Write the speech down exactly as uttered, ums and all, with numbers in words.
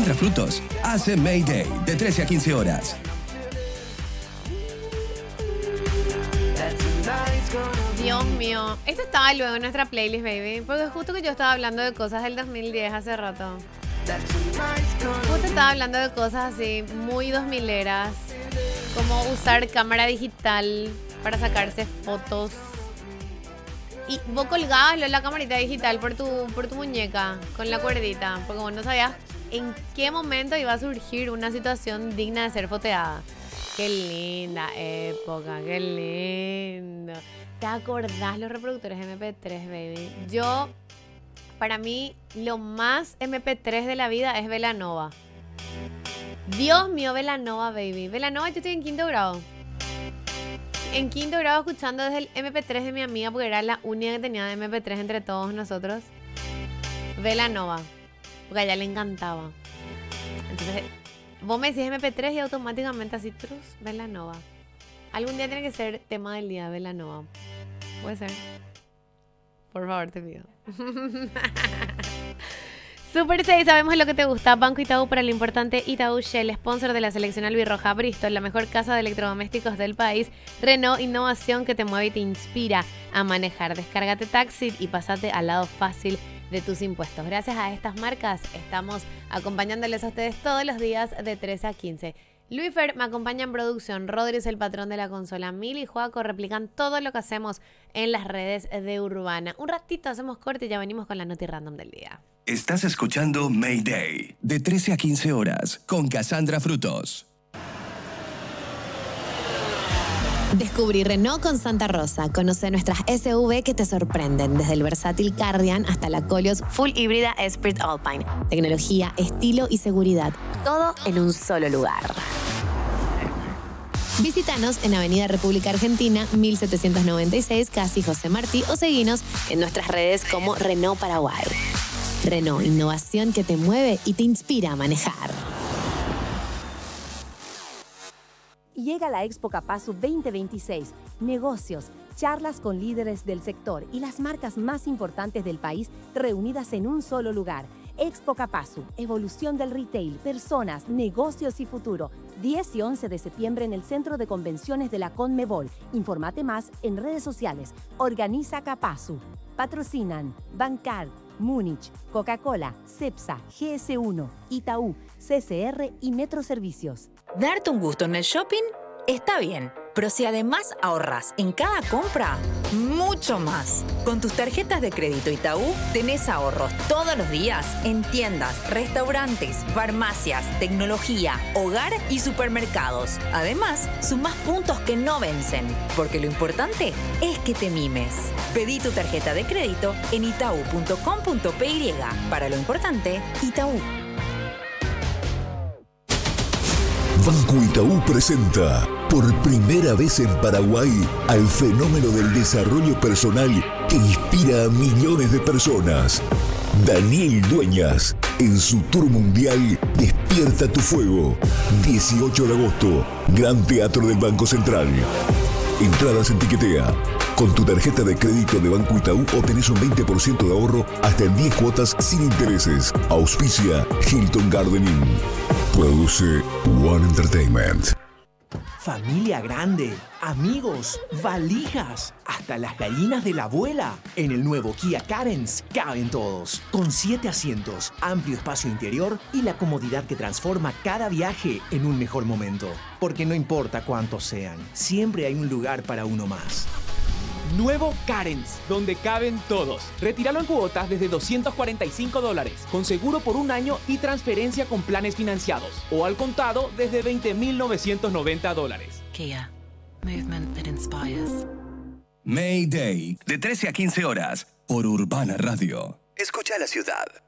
Cassandra Frutos hace Mayday de trece a quince horas. Dios mío, esto estaba luego en nuestra playlist, baby, porque justo que yo estaba hablando de cosas del dos mil diez hace rato. Justo estaba hablando de cosas así muy dos mileras, como usar cámara digital para sacarse fotos. Y vos colgabas la camarita digital por tu, por tu muñeca, con la cuerdita, porque vos no sabías en qué momento iba a surgir una situación digna de ser foteada. Qué linda época, qué lindo. ¿Te acordás los reproductores eme pe tres, baby? Yo, para mí, lo más eme pe tres de la vida es Belanova. Dios mío, Belanova, baby. Belanova, yo estoy en quinto grado. En quinto grado escuchando desde el eme pe tres de mi amiga, porque era la única que tenía de eme pe tres entre todos nosotros. Belanova, porque a ella le encantaba. Entonces, vos me decís eme pe tres y automáticamente así, trus, Belanova. Algún día tiene que ser tema del día, Belanova. Puede ser. Por favor, te pido. Super seis, sabemos lo que te gusta. Banco Itaú para lo importante. Itaú Shell, sponsor de la selección albirroja. Bristol, la mejor casa de electrodomésticos del país. Renault, innovación que te mueve y te inspira a manejar. Descárgate Taxi y pasate al lado fácil de tus impuestos. Gracias a estas marcas estamos acompañándoles a ustedes todos los días de trece a quince. Luifer me acompaña en producción, Rodri es el patrón de la consola, Mil y Joaco replican todo lo que hacemos en las redes de Urbana. Un ratito hacemos corte y ya venimos con la noti random del día. Estás escuchando Mayday de trece a quince horas con Cassandra Frutos. Descubrí Renault con Santa Rosa. Conoce nuestras ese uve que te sorprenden, desde el versátil Cardian hasta la Koleos Full Híbrida Esprit Alpine. Tecnología, estilo y seguridad, todo en un solo lugar. Visítanos en Avenida República Argentina, mil setecientos noventa y seis, casi José Martí, o seguinos en nuestras redes como Renault Paraguay. Renault, innovación que te mueve y te inspira a manejar. Llega la Expo Capasu veinte veintiséis. Negocios, charlas con líderes del sector y las marcas más importantes del país reunidas en un solo lugar. Expo Capasu, evolución del retail, personas, negocios y futuro. diez y once de septiembre en el Centro de Convenciones de la Conmebol. Infórmate más en redes sociales. Organiza Capasu. Patrocinan Bancar, Múnich, Coca-Cola, Cepsa, ge ese uno, Itaú, ce ce erre y Metro Servicios. Darte un gusto en el shopping está bien, pero si además ahorras en cada compra, mucho más. Con tus tarjetas de crédito Itaú tenés ahorros todos los días en tiendas, restaurantes, farmacias, tecnología, hogar y supermercados. Además, sumás puntos que no vencen, porque lo importante es que te mimes. Pedí tu tarjeta de crédito en itaú punto com punto pe y. Para lo importante, Itaú. Banco Itaú presenta por primera vez en Paraguay al fenómeno del desarrollo personal que inspira a millones de personas. Daniel Dueñas, en su tour mundial Despierta tu Fuego. dieciocho de agosto, Gran Teatro del Banco Central. Entradas en Tiquetea. Con tu tarjeta de crédito de Banco Itaú obtenés un veinte por ciento de ahorro hasta en diez cuotas sin intereses. Auspicia Hilton Garden Inn. Produce One Entertainment. Familia grande, amigos, valijas, hasta las gallinas de la abuela. En el nuevo Kia Carens caben todos. Con siete asientos, amplio espacio interior y la comodidad que transforma cada viaje en un mejor momento. Porque no importa cuántos sean, siempre hay un lugar para uno más. Nuevo Carens, donde caben todos. Retíralo en cuotas desde doscientos cuarenta y cinco dólares, con seguro por un año y transferencia con planes financiados. O al contado desde veinte mil novecientos noventa dólares. Kia. Movement that inspires. Mayday de trece a quince horas por Urbana Radio. Escucha la ciudad.